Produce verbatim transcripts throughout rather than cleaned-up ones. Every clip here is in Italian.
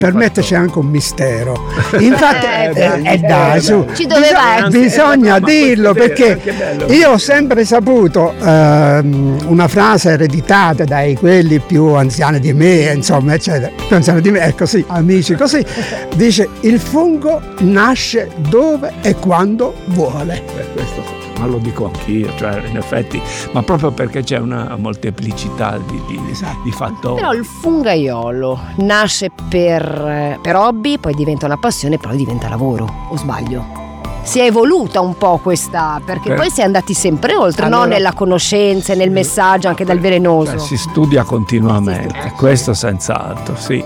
per me c'è anche un mistero. Infatti, eh, eh, eh, dai, su, ci doveva bisogna, bisogna dirlo, perché io ho sempre saputo ehm, una frase ereditata dai quelli più anziani di me, insomma, eccetera, più anziani di me, è così, amici, così, dice: il fungo nasce dove e quando vuole. Eh, questo ma lo dico anch'io, cioè in effetti, ma proprio perché c'è una molteplicità di, di, esatto. di fattori. Però il fungaiolo nasce per, per hobby, poi diventa una passione, poi diventa lavoro, o sbaglio? Si è evoluta un po' questa, perché per... poi si è andati sempre oltre, allora, no? Nella conoscenza e nel messaggio, anche dal velenoso. Beh, si studia continuamente, sì, questo senz'altro, sì.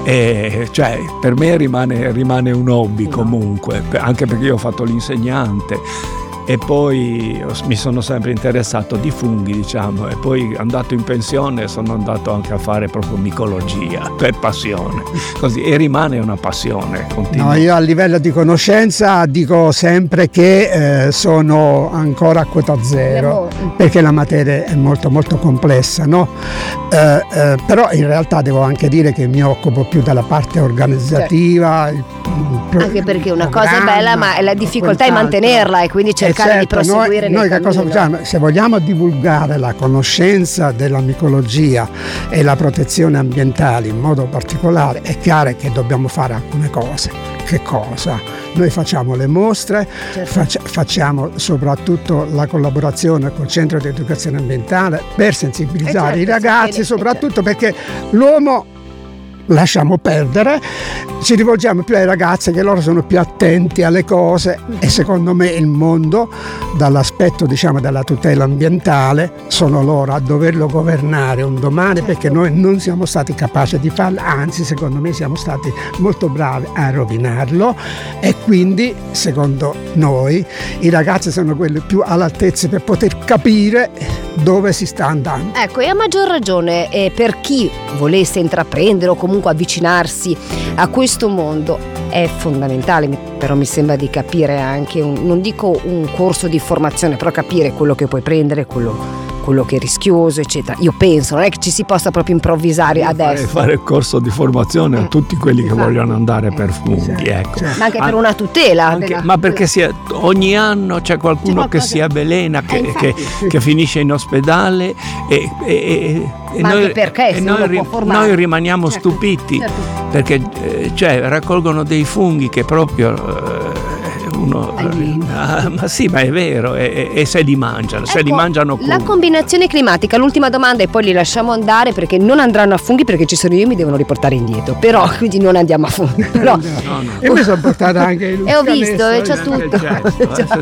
E, cioè, per me rimane, rimane un hobby comunque, anche perché io ho fatto l'insegnante. E poi mi sono sempre interessato di funghi, diciamo, e poi andato in pensione sono andato anche a fare proprio micologia per passione, così, e rimane una passione continua. No, io a livello di conoscenza dico sempre che eh, sono ancora a quota zero, perché la materia è molto molto complessa, no? Eh, eh, però in realtà devo anche dire che mi occupo più della parte organizzativa, il, il, anche perché una cosa è bella, ma è la difficoltà di mantenerla, e quindi cercare certo, di proseguire noi, noi nel che cosa facciamo? Se vogliamo divulgare la conoscenza della micologia e la protezione ambientale in modo particolare, è chiaro che dobbiamo fare alcune cose. Che cosa? Noi facciamo le mostre, certo. fac- facciamo soprattutto la collaborazione col Centro di Educazione Ambientale per sensibilizzare certo, i ragazzi, soprattutto certo. perché l'uomo lasciamo perdere, ci rivolgiamo più ai ragazzi, che loro sono più attenti alle cose, e secondo me il mondo, dall'aspetto diciamo della tutela ambientale, sono loro a doverlo governare un domani, perché noi non siamo stati capaci di farlo, anzi secondo me siamo stati molto bravi a rovinarlo, e quindi secondo noi i ragazzi sono quelli più all'altezza per poter capire dove si sta andando. Ecco, e a maggior ragione eh, per chi volesse intraprendere o comunque avvicinarsi a questo mondo è fondamentale, però mi sembra di capire anche un, non dico un corso di formazione, però capire quello che puoi prendere, quello quello che è rischioso, eccetera. Io penso, non è che ci si possa proprio improvvisare adesso. Fare il corso di formazione a tutti quelli che vogliono andare per funghi, ecco. Ma anche per una tutela. Anche, della... ma perché si è, ogni anno c'è qualcuno c'è che si avvelena, che, eh, che, che finisce in ospedale, e, e, e ma noi, anche perché e noi, noi rimaniamo certo, stupiti, certo. perché eh, cioè, raccolgono dei funghi che proprio... Eh, uno, ah, ma sì, ma è vero, e, e se li mangiano, ecco, se li mangiano come? La combinazione climatica, l'ultima domanda, e poi li lasciamo andare, perché non andranno a funghi, perché ci sono io e mi devono riportare indietro, però quindi non andiamo a funghi. Però... no, no, no. Io mi sono portata anche il e ho visto, e c'è tutto. Certo,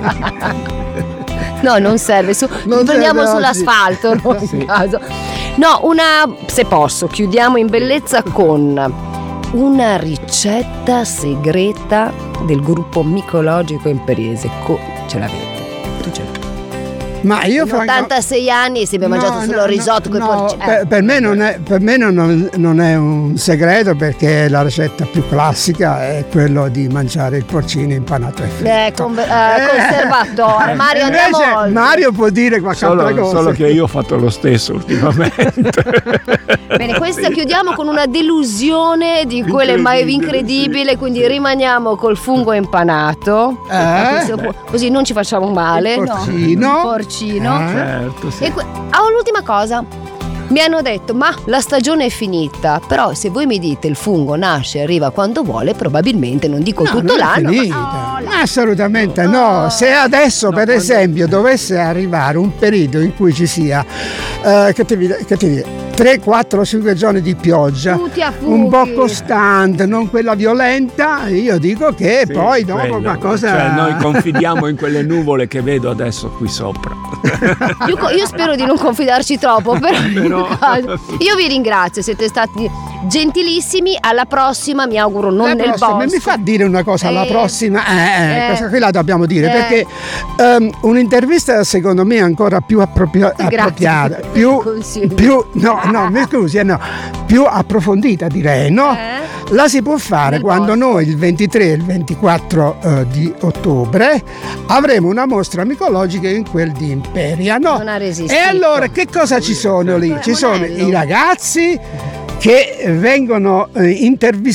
no, non serve, su, non prendiamo serve sull'asfalto, no, sì. in caso. No, una, se posso, chiudiamo in bellezza con una ricetta segreta del gruppo micologico Imperiese. Co- ce l'avete? Tu ce l'hai? Ma io in ottantasei anni si è mangiato no, solo no, risotto no, con no, porci- per, per me non è per me non, non è un segreto, perché la ricetta più classica è quello di mangiare il porcino impanato e fritto. Eh, con, eh, conservatore. Mario, andiamo oltre. Mario può dire qualche solo, altra cosa. Solo che io ho fatto lo stesso ultimamente. Bene, questa chiudiamo con una delusione di quelle mai incredibile, sì, quindi sì. rimaniamo col fungo impanato, eh? così non ci facciamo male. Il porcino. No? Porcino. Eh? Certo, sì. E que- oh, l'ultima cosa. Mi hanno detto, ma la stagione è finita, però se voi mi dite il fungo nasce e arriva quando vuole, probabilmente, non dico no, tutto non l'anno, è finita. Ma, oh, assolutamente no. no. Se adesso, no, per esempio, dovesse arrivare un periodo in cui ci sia eh, che ti, che ti dire, tre, quattro, cinque giorni di pioggia, un po' costante, non quella violenta, io dico che sì, poi dopo quello, qualcosa... Cioè noi confidiamo in quelle nuvole che vedo adesso qui sopra. Io, io spero di non confidarci troppo, però, però... io vi ringrazio, siete stati gentilissimi. Alla prossima, mi auguro non la nel prossima, bosco. Mi fa dire una cosa, alla eh, prossima eh, eh, questa qui la dobbiamo dire, eh. perché um, un'intervista secondo me ancora più appropria- appropriata, più, più no, no, mi scusi, no, più approfondita direi, no? Eh. La si può fare nel quando bosco. Noi il ventitré e il ventiquattro uh, di ottobre avremo una mostra micologica in quel di Imperia, no? Non ha resistito. E allora che cosa ci sono lì? Ci sono i ragazzi che vengono eh, intervistati